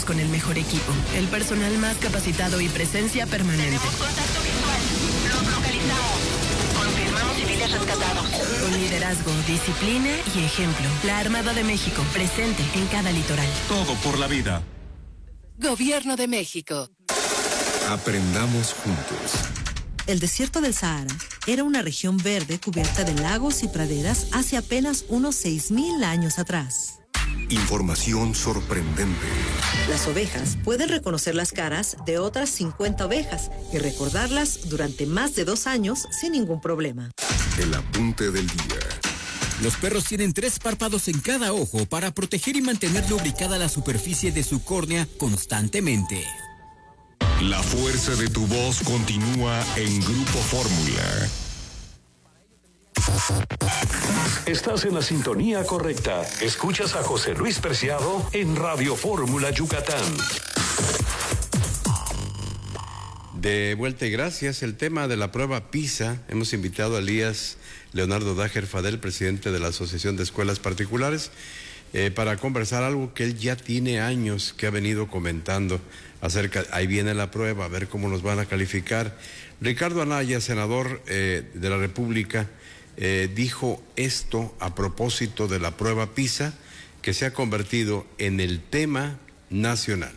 con el mejor equipo, el personal más capacitado y presencia permanente. Tenemos contacto visual. Los localizamos. Confirmamos civiles rescatados. Con liderazgo, disciplina y ejemplo. La Armada de México, presente en cada litoral. Todo por la vida. Gobierno de México. Aprendamos juntos. El desierto del Sahara era una región verde cubierta de lagos y praderas hace apenas unos 6,000 años atrás. Información sorprendente. Las ovejas pueden reconocer las caras de otras 50 ovejas y recordarlas durante más de 2 años sin ningún problema. El apunte del día. Los perros tienen 3 párpados en cada ojo para proteger y mantener lubricada la superficie de su córnea constantemente. La fuerza de tu voz continúa en Grupo Fórmula. Estás en la sintonía correcta. Escuchas a José Luis Preciado en Radio Fórmula Yucatán. De vuelta y gracias. El tema de la prueba PISA. Hemos invitado a Elías Leonardo Dager Fadel, presidente de la Asociación de Escuelas Particulares, para conversar algo que él ya tiene años que ha venido comentando acerca. Ahí viene la prueba, a ver cómo nos van a calificar. Ricardo Anaya, senador de la República, dijo esto a propósito de la prueba PISA, que se ha convertido en el tema nacional.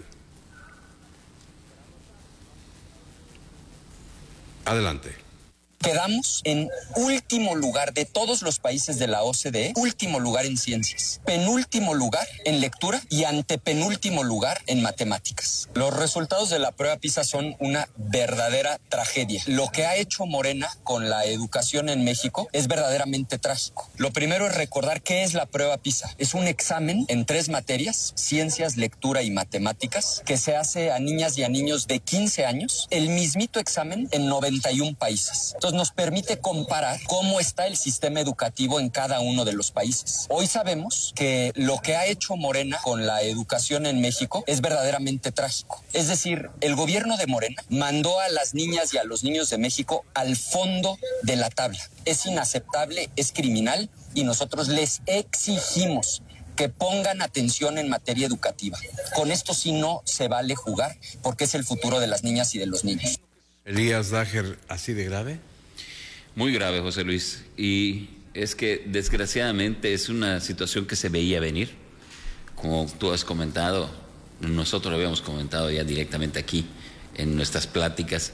Adelante. Quedamos en último lugar de todos los países de la OCDE, último lugar en ciencias, penúltimo lugar en lectura y antepenúltimo lugar en matemáticas. Los resultados de la prueba PISA son una verdadera tragedia. Lo que ha hecho Morena con la educación en México es verdaderamente trágico. Lo primero es recordar qué es la prueba PISA. Es un examen en 3 materias, ciencias, lectura y matemáticas, que se hace a niñas y a niños de 15 años, el mismito examen en 91 países. Entonces nos permite comparar cómo está el sistema educativo en cada uno de los países. Hoy sabemos que lo que ha hecho Morena con la educación en México es verdaderamente trágico. Es decir, el gobierno de Morena mandó a las niñas y a los niños de México al fondo de la tabla. Es inaceptable, es criminal y nosotros les exigimos que pongan atención en materia educativa. Con esto sí no se vale jugar porque es el futuro de las niñas y de los niños. Elías Dager, ¿así de grave? Muy grave, José Luis, y es que desgraciadamente es una situación que se veía venir, como tú has comentado, nosotros lo habíamos comentado ya directamente aquí en nuestras pláticas.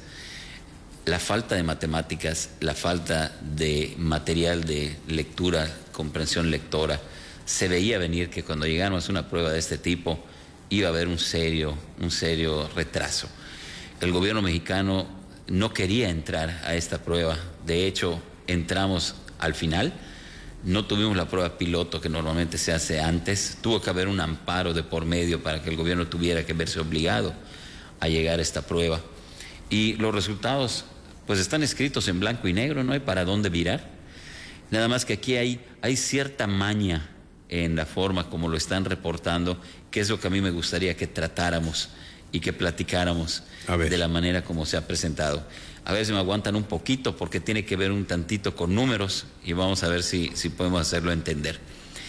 La falta de matemáticas, la falta de material de lectura, comprensión lectora, se veía venir que cuando llegáramos a una prueba de este tipo iba a haber un serio retraso. El gobierno mexicano no quería entrar a esta prueba. De hecho, entramos al final. No tuvimos la prueba piloto que normalmente se hace antes. Tuvo que haber un amparo de por medio para que el gobierno tuviera que verse obligado a llegar a esta prueba. Y los resultados, pues están escritos en blanco y negro, no hay para dónde virar. Nada más que aquí hay cierta maña en la forma como lo están reportando, que es lo que a mí me gustaría que tratáramos y que platicáramos de la manera como se ha presentado. A ver si me aguantan un poquito porque tiene que ver un tantito con números y vamos a ver si podemos hacerlo entender.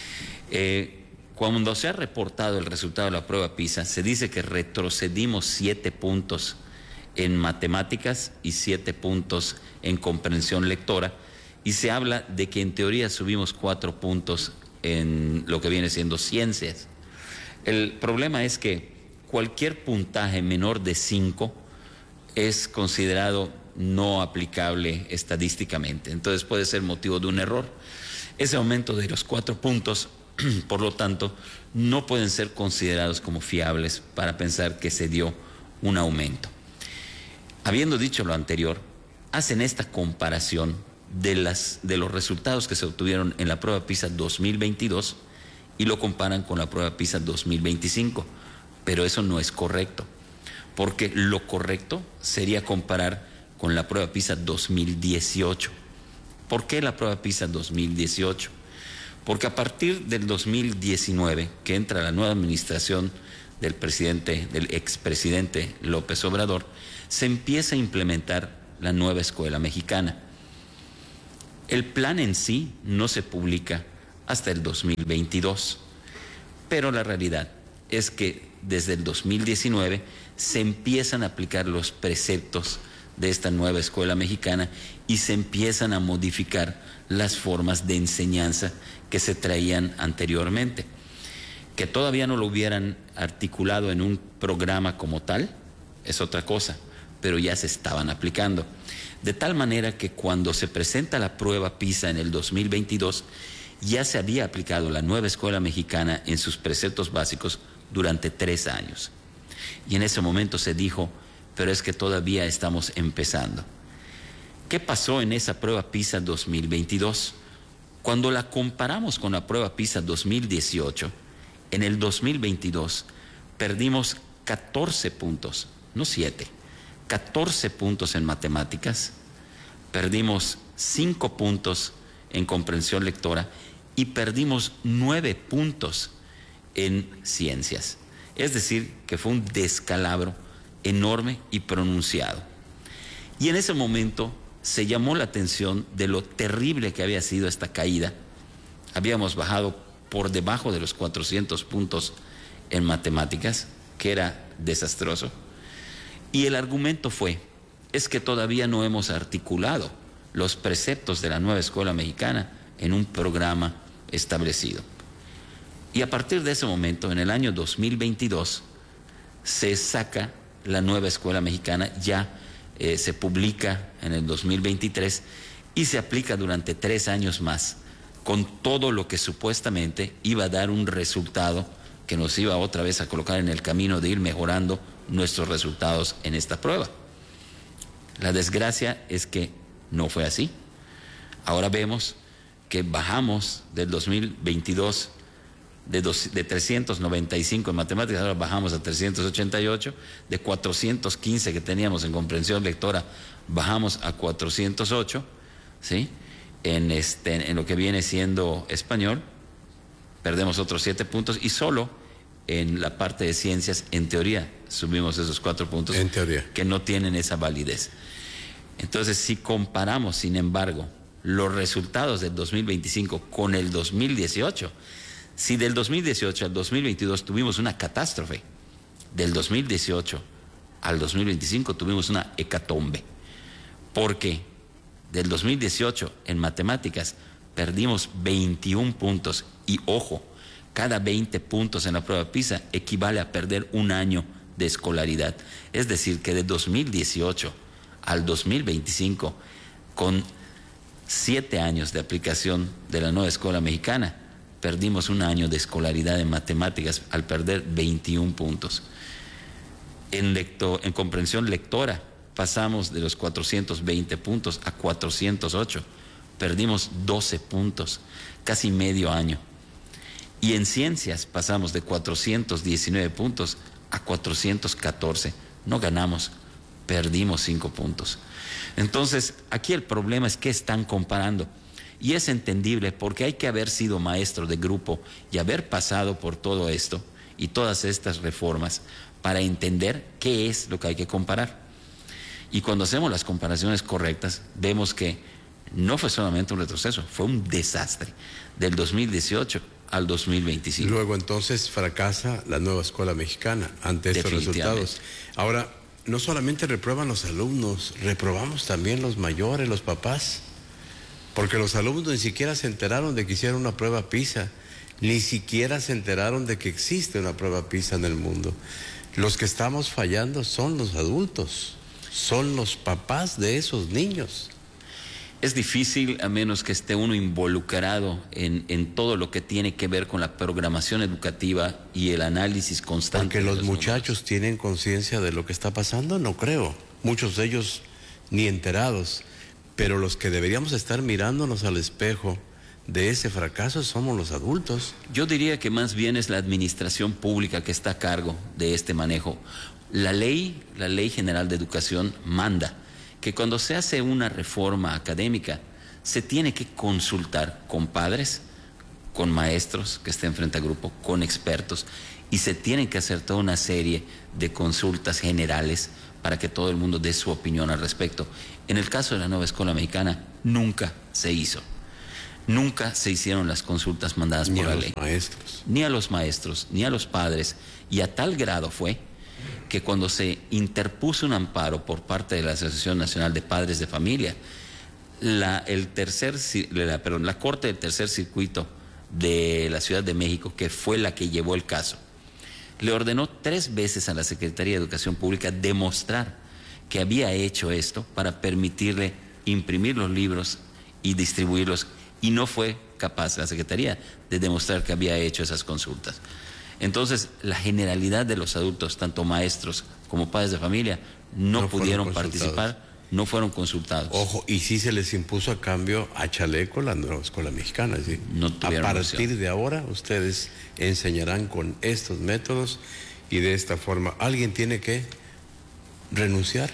Cuando se ha reportado el resultado de la prueba PISA, se dice que retrocedimos 7 puntos en matemáticas y 7 puntos en comprensión lectora y se habla de que en teoría subimos 4 puntos en lo que viene siendo ciencias. El problema es que cualquier puntaje menor de 5 es considerado no aplicable estadísticamente, entonces puede ser motivo de un error. Ese aumento de los 4 puntos, por lo tanto, no pueden ser considerados como fiables para pensar que se dio un aumento. Habiendo dicho lo anterior, hacen esta comparación de los resultados que se obtuvieron en la prueba PISA 2022 y lo comparan con la prueba PISA 2025. Pero eso no es correcto, porque lo correcto sería comparar con la prueba PISA 2018. ¿Por qué la prueba PISA 2018? Porque a partir del 2019, que entra la nueva administración del expresidente López Obrador, se empieza a implementar la nueva escuela mexicana. El plan en sí no se publica hasta el 2022, pero la realidad es que desde el 2019 se empiezan a aplicar los preceptos de esta nueva escuela mexicana y se empiezan a modificar las formas de enseñanza que se traían anteriormente. Que todavía no lo hubieran articulado en un programa como tal es otra cosa, pero ya se estaban aplicando. De tal manera que cuando se presenta la prueba PISA en el 2022, ya se había aplicado la nueva escuela mexicana en sus preceptos básicos durante 3 años. Y en ese momento se dijo, pero es que todavía estamos empezando. ¿Qué pasó en esa prueba PISA 2022? Cuando la comparamos con la prueba PISA 2018, en el 2022 perdimos 14 puntos, no 7, 14 puntos en matemáticas, perdimos 5 puntos en comprensión lectora y perdimos 9 puntos en ciencias. Es decir, que fue un descalabro enorme y pronunciado. Y en ese momento se llamó la atención de lo terrible que había sido esta caída. Habíamos bajado por debajo de los 400 puntos en matemáticas, que era desastroso. Y el argumento fue, es que todavía no hemos articulado los preceptos de la nueva escuela mexicana en un programa establecido. Y a partir de ese momento, en el año 2022, se saca la nueva escuela mexicana, ya se publica en el 2023 y se aplica durante 3 años más, con todo lo que supuestamente iba a dar un resultado que nos iba otra vez a colocar en el camino de ir mejorando nuestros resultados en esta prueba. La desgracia es que no fue así. Ahora vemos que bajamos del 2022 de 395 en matemáticas, ahora bajamos a 388, de 415 que teníamos en comprensión lectora, bajamos a 408, ¿sí? En lo que viene siendo español, perdemos otros 7 puntos y solo en la parte de ciencias, en teoría, subimos esos 4 puntos en teoría, que no tienen esa validez. Entonces, si comparamos, sin embargo, los resultados del 2025 con el 2018, si del 2018 al 2022 tuvimos una catástrofe, del 2018 al 2025 tuvimos una hecatombe, porque del 2018 en matemáticas perdimos 21 puntos y ojo, cada 20 puntos en la prueba PISA equivale a perder 1 año de escolaridad. Es decir, que de 2018 al 2025, con 7 años de aplicación de la nueva escuela mexicana, perdimos 1 año de escolaridad en matemáticas al perder 21 puntos. En comprensión lectora pasamos de los 420 puntos a 408, perdimos 12 puntos, casi medio año. Y en ciencias pasamos de 419 puntos a 414, no ganamos, perdimos 5 puntos. Entonces, aquí el problema es que están comparando. Y es entendible porque hay que haber sido maestro de grupo y haber pasado por todo esto y todas estas reformas para entender qué es lo que hay que comparar. Y cuando hacemos las comparaciones correctas, vemos que no fue solamente un retroceso, fue un desastre del 2018 al 2025. Luego entonces fracasa la nueva escuela mexicana ante estos resultados. Ahora, no solamente reprueban los alumnos, reprobamos también los mayores, los papás. Porque los alumnos ni siquiera se enteraron de que hicieron una prueba PISA, ni siquiera se enteraron de que existe una prueba PISA en el mundo. Los que estamos fallando son los adultos, son los papás de esos niños. Es difícil a menos que esté uno involucrado en todo lo que tiene que ver con la programación educativa y el análisis constante. Porque los muchachos tienen conciencia de lo que está pasando, no creo. Muchos de ellos ni enterados. Pero los que deberíamos estar mirándonos al espejo de ese fracaso somos los adultos. Yo diría que más bien es la administración pública que está a cargo de este manejo. La Ley General de Educación manda que cuando se hace una reforma académica se tiene que consultar con padres, con maestros que estén frente a grupo, con expertos, y se tienen que hacer toda una serie de consultas generales para que todo el mundo dé su opinión al respecto. En el caso de la nueva escuela mexicana, nunca se hizo. Nunca se hicieron las consultas mandadas por la ley. Ni a los maestros. Ni a los maestros, ni a los padres. Y a tal grado fue que cuando se interpuso un amparo por parte de la Asociación Nacional de Padres de Familia, la Corte del Tercer Circuito de la Ciudad de México, que fue la que llevó el caso, le ordenó 3 veces a la Secretaría de Educación Pública demostrar que había hecho esto para permitirle imprimir los libros y distribuirlos, y no fue capaz la Secretaría de demostrar que había hecho esas consultas. Entonces, la generalidad de los adultos, tanto maestros como padres de familia, no pudieron participar, no fueron consultados. Ojo, y sí se les impuso a cambio a chaleco la nueva escuela mexicana. ¿Sí? No a partir de ahora, ustedes enseñarán con estos métodos y de esta forma. ¿Alguien tiene que renunciar?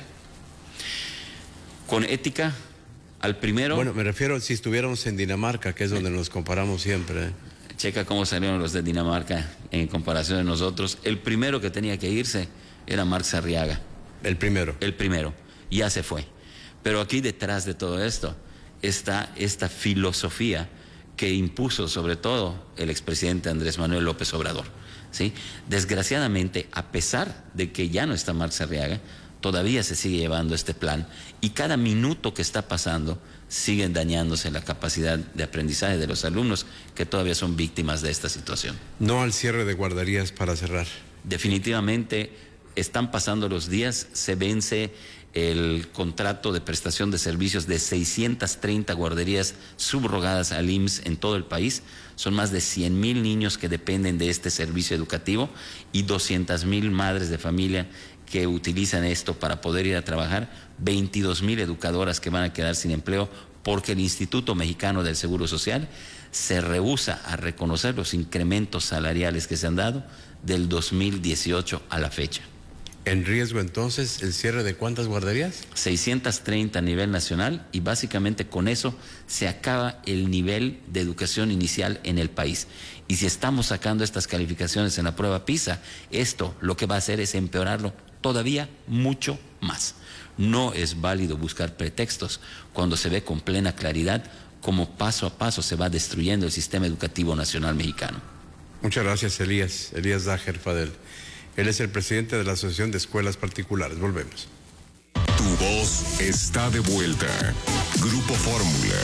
Con ética, al primero... Bueno, me refiero si estuviéramos en Dinamarca, que es donde nos comparamos siempre. Checa cómo salieron los de Dinamarca en comparación de nosotros. El primero que tenía que irse era Marx Arriaga. El primero. El primero. Ya se fue. Pero aquí detrás de todo esto está esta filosofía que impuso sobre todo el expresidente Andrés Manuel López Obrador, ¿sí? Desgraciadamente, a pesar de que ya no está Marx Arriaga, todavía se sigue llevando este plan, y cada minuto que está pasando siguen dañándose la capacidad de aprendizaje de los alumnos, que todavía son víctimas de esta situación. No al cierre de guarderías para cerrar. Definitivamente están pasando los días, se vence el contrato de prestación de servicios de 630 guarderías subrogadas al IMSS en todo el país. Son más de 100,000 niños que dependen de este servicio educativo y 200,000 madres de familia que utilizan esto para poder ir a trabajar, 22,000 educadoras que van a quedar sin empleo porque el Instituto Mexicano del Seguro Social se rehúsa a reconocer los incrementos salariales que se han dado del 2018 a la fecha. ¿En riesgo entonces el cierre de cuántas guarderías? 630 a nivel nacional, y básicamente con eso se acaba el nivel de educación inicial en el país. Y si estamos sacando estas calificaciones en la prueba PISA, esto lo que va a hacer es empeorarlo todavía mucho más. No es válido buscar pretextos cuando se ve con plena claridad cómo paso a paso se va destruyendo el sistema educativo nacional mexicano. Muchas gracias, Elías Dajer Fadel. Él es el presidente de la Asociación de Escuelas Particulares. Volvemos. Tu voz está de vuelta. Grupo Fórmula.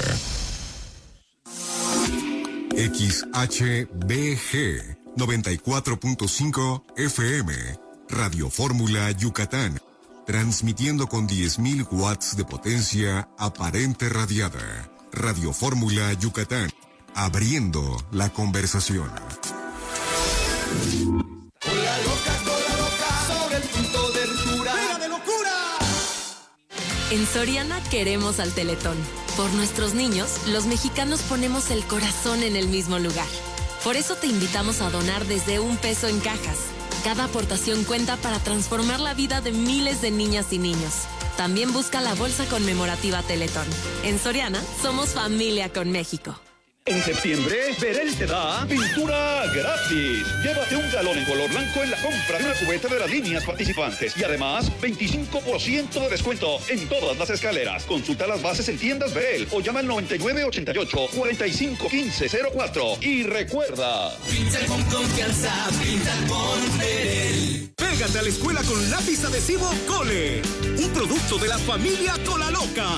XHBG 94.5 FM. Radio Fórmula Yucatán. Transmitiendo con 10,000 watts de potencia aparente radiada. Radio Fórmula Yucatán. Abriendo la conversación. Cola loca, sobre el punto de ruptura. ¡Pega de locura! En Soriana queremos al Teletón. Por nuestros niños, los mexicanos ponemos el corazón en el mismo lugar. Por eso te invitamos a donar desde $1 en cajas. Cada aportación cuenta para transformar la vida de miles de niñas y niños. También busca la bolsa conmemorativa Teletón. En Soriana, somos familia con México. En septiembre, Verel te da pintura gratis. Llévate un galón en color blanco en la compra de una cubeta de las líneas participantes. Y además, 25% de descuento en todas las escaleras. Consulta las bases en tiendas Verel o llama al 9988-451504. Y recuerda... Pinta con confianza, pinta con Verel. Pégate a la escuela con lápiz adhesivo Cole. Un producto de la familia Cola Loca.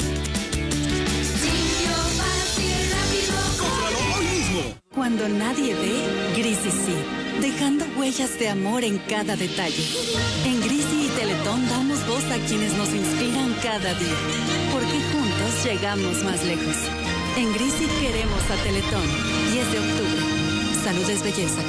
Cuando nadie ve, Grisi sí, dejando huellas de amor en cada detalle. En Grisi y Teletón damos voz a quienes nos inspiran cada día, porque juntos llegamos más lejos. En Grisi queremos a Teletón. 10 de octubre. Salud es belleza,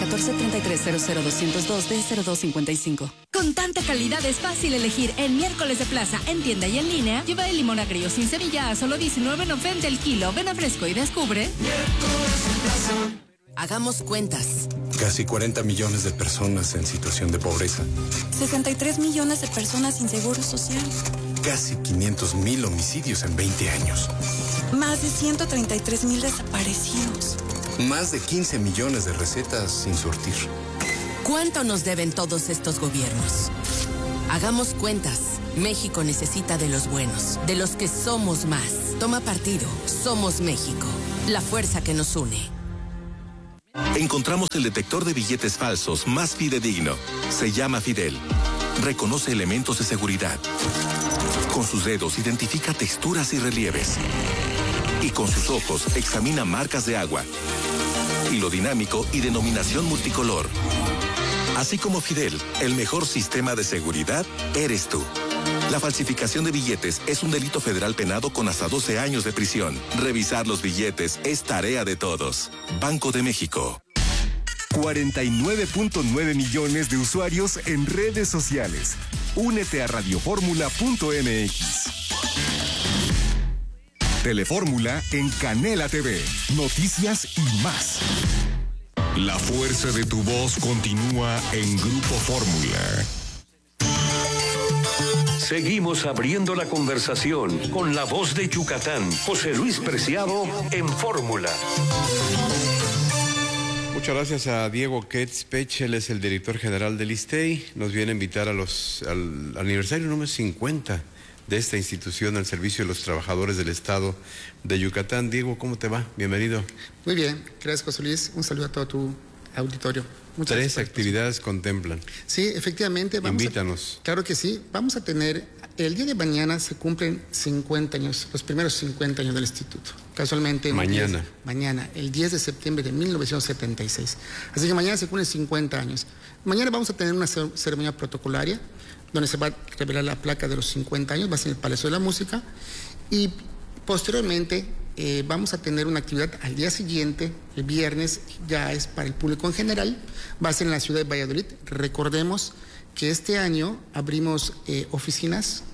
1433-00202-D0255. Con tanta calidad es fácil elegir el miércoles de plaza en tienda y en línea. Lleva el limón agrio sin semilla a solo $19.90 el kilo. Ven a Fresco y descubre. Hagamos cuentas. Casi 40 millones de personas en situación de pobreza. 63 millones de personas sin seguro social. Casi 500,000 homicidios en 20 años. Más de 133,000 desaparecidos. Más de 15 millones de recetas sin surtir. ¿Cuánto nos deben todos estos gobiernos? Hagamos cuentas. México necesita de los buenos, de los que somos más. Toma partido. Somos México. la fuerza que nos une. Encontramos el detector de billetes falsos más fidedigno. Se llama Fidel. Reconoce elementos de seguridad. Con sus dedos identifica texturas y relieves. Y con sus ojos examina marcas de agua, hilo dinámico y denominación multicolor. Así como Fidel, el mejor sistema de seguridad eres tú. La falsificación de billetes es un delito federal penado con hasta 12 años de prisión. Revisar los billetes es tarea de todos. Banco de México. 49.9 millones de usuarios en redes sociales. Únete a radioformula.mx. Telefórmula en Canela TV. Noticias y más. La fuerza de tu voz continúa en Grupo Fórmula. Seguimos abriendo la conversación con la voz de Yucatán, José Luis Preciado en Fórmula. Muchas gracias a Diego Ketspech, él es el director general del ISTEI. Nos viene a invitar al aniversario número 50 de esta institución al servicio de los trabajadores del Estado de Yucatán. Diego, ¿cómo te va? Bienvenido. Muy bien, gracias José Luis. Un saludo a todo tu auditorio. Muchas gracias. 3 actividades contemplan. Sí, efectivamente. Invítanos. Claro que sí. Vamos a tener, el día de mañana se cumplen 50 años, los primeros 50 años del instituto. Casualmente. Mañana. Mañana, el 10 de septiembre de 1976. Así que mañana se cumplen 50 años. Mañana vamos a tener una ceremonia protocolaria donde se va a revelar la placa de los 50 años, va a ser en el Palacio de la Música, y posteriormente vamos a tener una actividad al día siguiente, el viernes, ya es para el público en general, va a ser en la ciudad de Valladolid. Recordemos que este año abrimos oficinas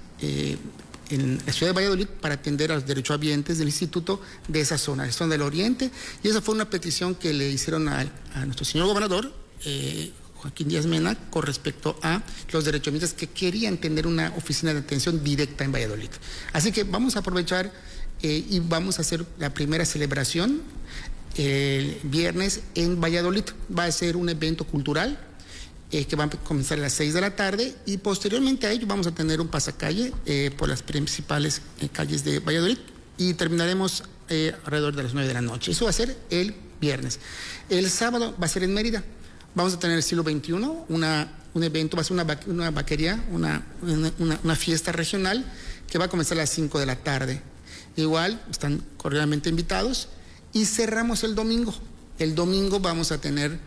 en la ciudad de Valladolid para atender a los derechohabientes del instituto de esa zona del oriente, y esa fue una petición que le hicieron a nuestro señor gobernador, Joaquín Díaz Mena, con respecto a los derechohabientes que querían tener una oficina de atención directa en Valladolid. Así que vamos a aprovechar y vamos a hacer la primera celebración el viernes en Valladolid. Va a ser un evento cultural que va a comenzar a las 6 de la tarde, y posteriormente a ello vamos a tener un pasacalle por las principales calles de Valladolid, y terminaremos alrededor de las 9 de la noche. Eso va a ser el viernes. El sábado va a ser en Mérida. Vamos a tener el siglo XXI, un evento, va a ser una vaquería, una fiesta regional que va a comenzar a las 5 de la tarde. Igual, están cordialmente invitados. Y cerramos el domingo. El domingo vamos a tener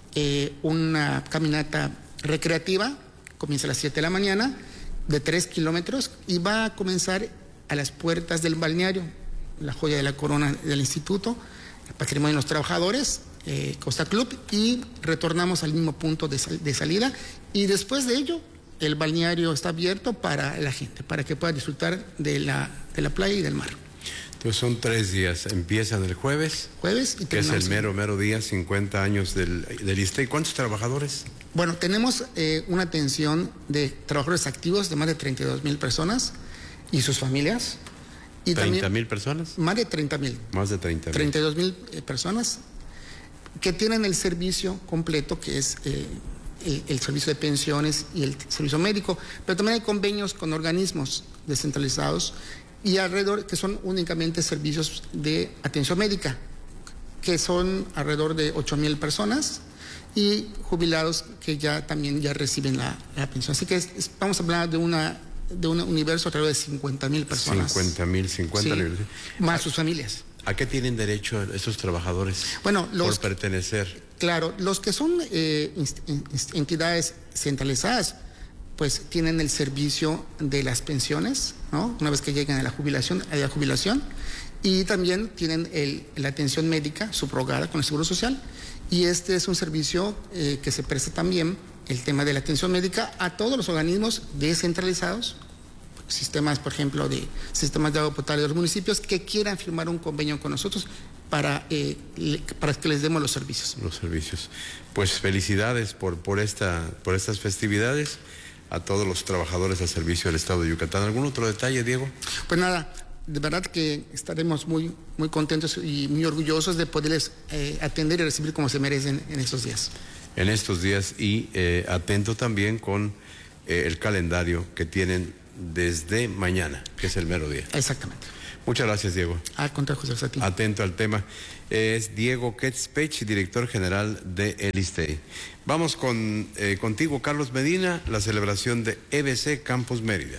una caminata recreativa, comienza a las 7 de la mañana, de 3 kilómetros, y va a comenzar a las puertas del balneario, la joya de la corona del instituto, el patrimonio de los trabajadores, Costa Club, y retornamos al mismo punto de salida, y después de ello el balneario está abierto para la gente, para que pueda disfrutar de la playa y del mar. Entonces son 3 días, empiezan el jueves y que es el mero día, 50 años del ISTEI. ¿Cuántos trabajadores? Bueno, tenemos una atención de trabajadores activos de más de 32,000 personas y sus familias. Y ¿30,000 personas? Más de 30,000. Más de 30,000. 32,000 personas que tienen el servicio completo, que es el servicio de pensiones y el servicio médico, pero también hay convenios con organismos descentralizados y alrededor, que son únicamente servicios de atención médica, que son alrededor de 8,000 personas, y jubilados que ya reciben la pensión. Así que vamos a hablar de un universo alrededor de 50,000 personas. 50,000, sí, libres. Más sus familias. ¿A qué tienen derecho esos trabajadores? Bueno, por pertenecer. Claro, los que son entidades centralizadas, pues tienen el servicio de las pensiones, ¿no? Una vez que llegan a la jubilación, y también tienen la atención médica subrogada con el Seguro Social, y este es un servicio que se presta también, el tema de la atención médica, a todos los organismos descentralizados, sistemas, por ejemplo, de sistemas de agua potable de los municipios que quieran firmar un convenio con nosotros para que les demos los servicios. Los servicios. Pues felicidades por estas festividades a todos los trabajadores al servicio del Estado de Yucatán. ¿Algún otro detalle, Diego? Pues nada, de verdad que estaremos muy, muy contentos y muy orgullosos de poderles atender y recibir como se merecen en estos días. En estos días, y atento también con el calendario que tienen desde mañana, que es el mero día. Exactamente. Muchas gracias, Diego. Al contrario, José, a ti. Atento al tema. Es Diego Ketspech, director general de el ISTEI. Vamos contigo, Carlos Medina, la celebración de EBC Campus Mérida.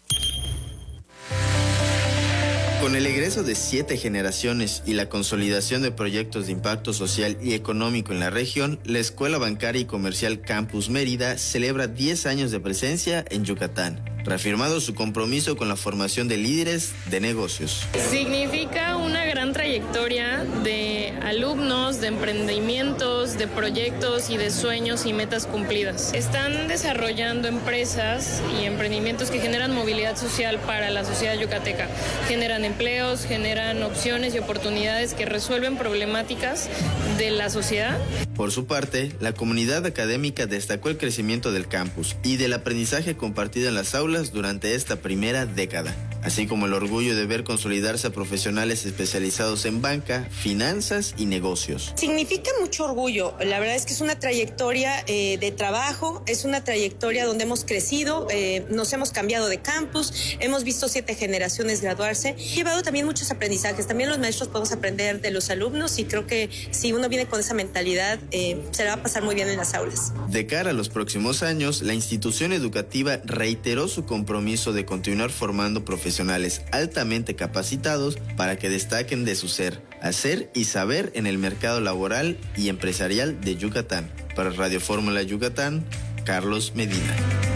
Con el egreso de 7 generaciones y la consolidación de proyectos de impacto social y económico en la región, la Escuela Bancaria y Comercial Campus Mérida celebra 10 años de presencia en Yucatán, reafirmado su compromiso con la formación de líderes de negocios. Significa una gran trayectoria de alumnos, de emprendimientos, de proyectos y de sueños y metas cumplidas. Están desarrollando empresas y emprendimientos que generan movilidad social para la sociedad yucateca, generan empleos, generan opciones y oportunidades que resuelven problemáticas de la sociedad. Por su parte, la comunidad académica destacó el crecimiento del campus y del aprendizaje compartido en las aulas durante esta primera década, así como el orgullo de ver consolidarse a profesionales especializados en banca, finanzas y negocios. Significa mucho orgullo. La verdad es que es una trayectoria de trabajo, es una trayectoria donde hemos crecido, nos hemos cambiado de campus, hemos visto 7 generaciones graduarse. He llevado también muchos aprendizajes. También los maestros podemos aprender de los alumnos y creo que si uno viene con esa mentalidad, se la va a pasar muy bien en las aulas. De cara a los próximos años, la institución educativa reiteró su compromiso de continuar formando profesionales altamente capacitados para que destaquen de su ser, hacer y saber en el mercado laboral y empresarial de Yucatán. Para Radio Fórmula Yucatán, Carlos Medina.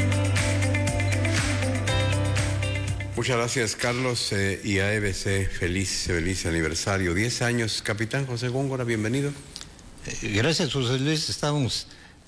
Muchas gracias, Carlos, y a EBC, feliz aniversario. 10 años, capitán José Góngora, bienvenido. Gracias, José Luis. Estamos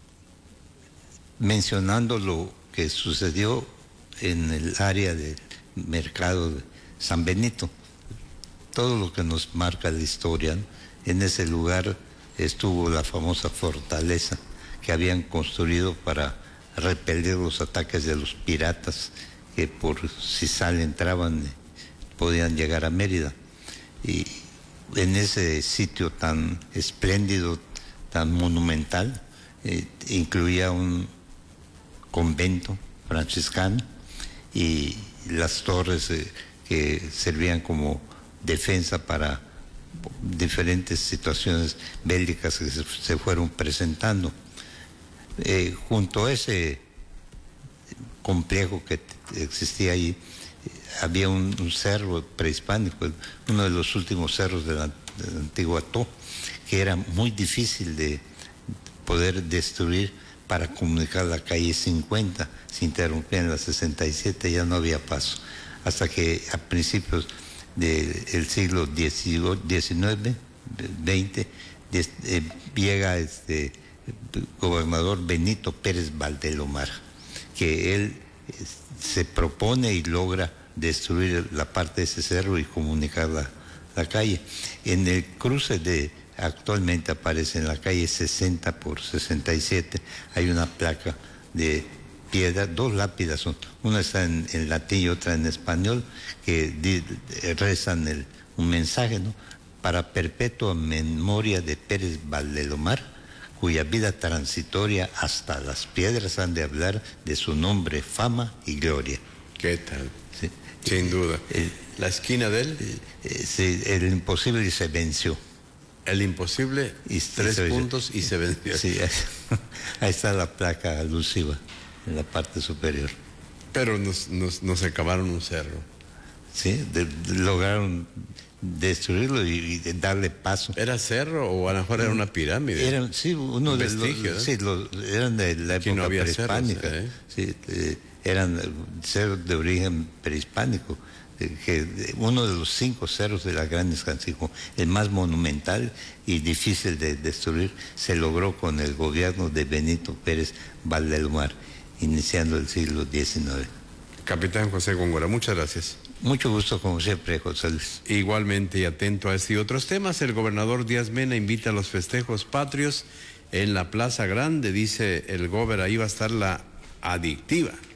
mencionando lo que sucedió en el área del mercado de San Benito. Todo lo que nos marca la historia, ¿no? En ese lugar estuvo la famosa fortaleza que habían construido para repeler los ataques de los piratas que por si entraban, podían llegar a Mérida. Y en ese sitio tan espléndido, tan monumental, incluía un convento franciscano y las torres que servían como defensa para diferentes situaciones bélicas que se fueron presentando. Junto a ese complejo que existía ahí, había un cerro prehispánico, uno de los últimos cerros del antiguo Ató, que era muy difícil de poder destruir para comunicar la calle 50. Se interrumpía en la 67, ya no había paso. Hasta que a principios del siglo XIX, XX, llega el gobernador Benito Pérez Valdelomar, que él se propone y logra destruir la parte de ese cerro y comunicar la calle. En el cruce actualmente aparece en la calle 60 por 67, hay una placa de piedra, 2 lápidas, una está en latín y otra en español, que rezan un mensaje, ¿no? Para perpetua memoria de Pérez Valdelomar, cuya vida transitoria hasta las piedras han de hablar de su nombre, fama y gloria. ¿Qué tal? Sí. Sin duda. ¿La esquina de él? Sí, el imposible se venció. El imposible, 3 puntos y se venció. Sí, ahí está la placa alusiva en la parte superior. Pero nos acabaron un cerro. Sí, lograron destruirlo y darle paso. ¿Era cerro o a lo mejor era una pirámide? Eran, sí, uno de vestigio, los, sí, eran de la época no había prehispánica. Cerros, sí, eran cerros de origen prehispánico. Uno de los 5 cerros de la Gran Escancijo, el más monumental y difícil de destruir, se logró con el gobierno de Benito Pérez Valdelomar, iniciando el siglo XIX. Capitán José Góngora, muchas gracias. Mucho gusto, como siempre, José Luis. Igualmente, y atento a este y otros temas, el gobernador Díaz Mena invita a los festejos patrios en la Plaza Grande. Dice el gobernador, ahí va a estar la adictiva.